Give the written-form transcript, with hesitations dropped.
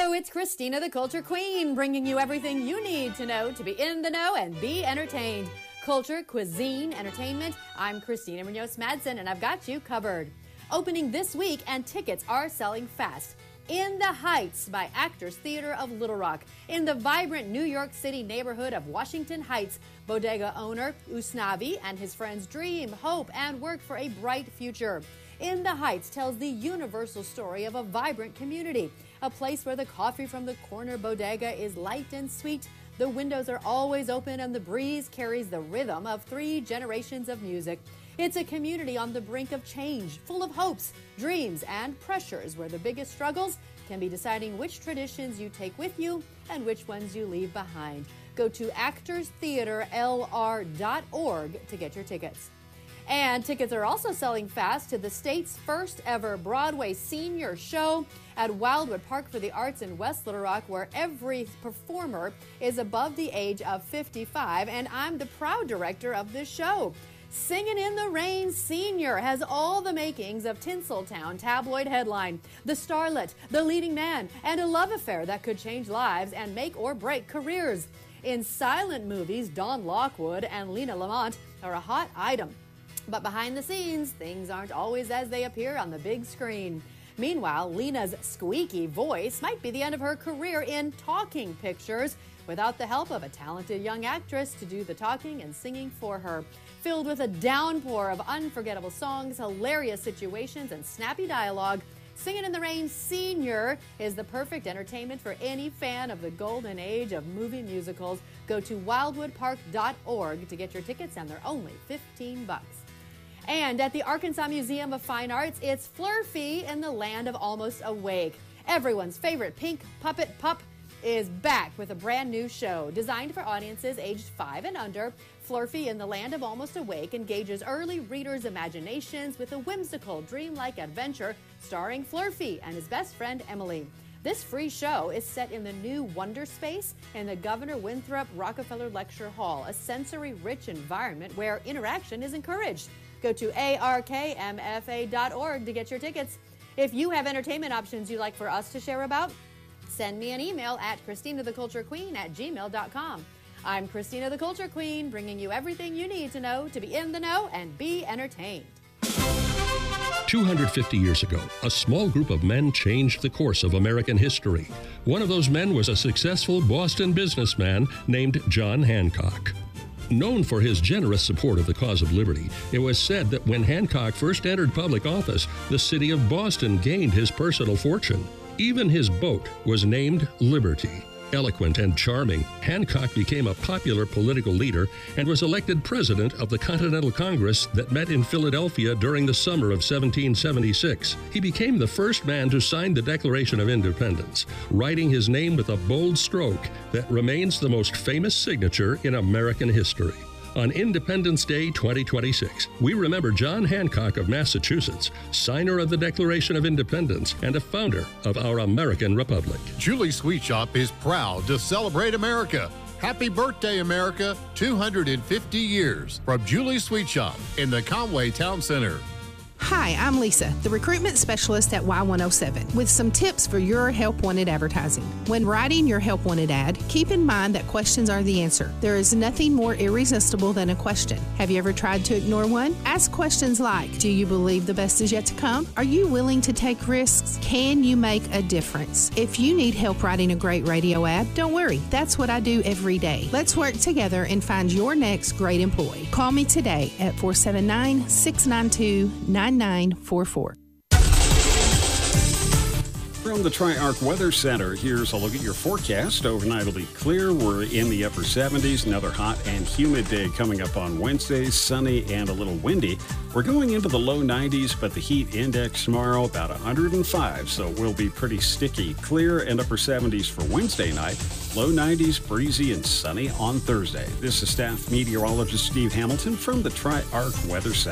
Hello, it's Christina, the Culture Queen, bringing you everything you need to know to be in the know and be entertained. Culture, cuisine, entertainment. I'm Christina Munoz-Madsen, and I've got you covered. Opening this week, and tickets are selling fast. In the Heights by Actors Theater of Little Rock. In the vibrant New York City neighborhood of Washington Heights, bodega owner Usnavi and his friends dream, hope, and work for a bright future. In the Heights tells the universal story of a vibrant community, a place where the coffee from the corner bodega is light and sweet, the windows are always open, and the breeze carries the rhythm of 3 generations of music. It's a community on the brink of change, full of hopes, dreams, and pressures, where the biggest struggles can be deciding which traditions you take with you and which ones you leave behind. Go to actorstheaterlr.org to get your tickets. And tickets are also selling fast to the state's first ever Broadway senior show at Wildwood Park for the Arts in West Little Rock, where every performer is above the age of 55, and I'm the proud director of this show. Singin' in the Rain Senior has all the makings of Tinseltown tabloid headline, the starlet, the leading man, and a love affair that could change lives and make or break careers. In silent movies, Don Lockwood and Lena Lamont are a hot item. But behind the scenes, things aren't always as they appear on the big screen. Meanwhile, Lena's squeaky voice might be the end of her career in talking pictures without the help of a talented young actress to do the talking and singing for her. Filled with a downpour of unforgettable songs, hilarious situations, and snappy dialogue, Singin' in the Rain Senior is the perfect entertainment for any fan of the golden age of movie musicals. Go to wildwoodpark.org to get your tickets, and they're only $15. And at the Arkansas Museum of Fine Arts, it's Flurfy in the Land of Almost Awake. Everyone's favorite pink puppet pup is back with a brand new show. Designed for audiences aged 5 and under, Flurfy in the Land of Almost Awake engages early readers' imaginations with a whimsical, dreamlike adventure starring Flurfy and his best friend Emily. This free show is set in the new Wonder Space in the Governor Winthrop Rockefeller Lecture Hall, a sensory-rich environment where interaction is encouraged. Go to arkmfa.org to get your tickets. If you have entertainment options you'd like for us to share about, send me an email at christinatheculturequeen@gmail.com. I'm Christina the Culture Queen, bringing you everything you need to know to be in the know and be entertained. 250 years ago, a small group of men changed the course of American history. One of those men was a successful Boston businessman named John Hancock. Known for his generous support of the cause of liberty, it was said that when Hancock first entered public office, the city of Boston gained his personal fortune. Even his boat was named Liberty. Eloquent and charming, Hancock became a popular political leader and was elected president of the Continental Congress that met in Philadelphia during the summer of 1776. He became the first man to sign the Declaration of Independence, writing his name with a bold stroke that remains the most famous signature in American history. On Independence Day 2026, we remember John Hancock of Massachusetts, signer of the Declaration of Independence and a founder of our American Republic. Julie's Sweet Shop is proud to celebrate America. Happy birthday, America! 250 years from Julie's Sweet Shop in the Conway Town Center. Hi, I'm Lisa, the recruitment specialist at Y107, with some tips for your Help Wanted advertising. When writing your Help Wanted ad, keep in mind that questions are the answer. There is nothing more irresistible than a question. Have you ever tried to ignore one? Ask questions like, do you believe the best is yet to come? Are you willing to take risks? Can you make a difference? If you need help writing a great radio ad, don't worry. That's what I do every day. Let's work together and find your next great employee. Call me today at 479-692-9944. From the Tri-Arc Weather Center, here's a look at your forecast. Overnight it'll be clear. We're in the upper 70s. Another hot and humid day coming up on Wednesday. Sunny and a little windy. We're going into the low 90s, but the heat index tomorrow about 105, so we'll be pretty sticky. Clear and upper 70s for Wednesday night. Low 90s, breezy and sunny on Thursday. This is staff meteorologist Steve Hamilton from the Tri-Arc Weather Center.